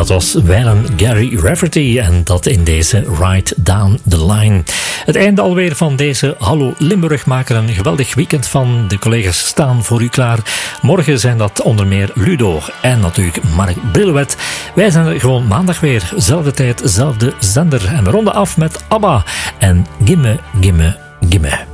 dat was wijlen Gary Rafferty en dat in deze Right Down the Line. Het einde alweer van deze Hallo Limburg. Maak er een geweldig weekend van. De collega's staan voor u klaar. Morgen zijn dat onder meer Ludo en natuurlijk Mark Brillewet. Wij zijn er gewoon maandag weer. Zelfde tijd, zelfde zender. En we ronden af met ABBA en Gimme, Gimme, Gimme.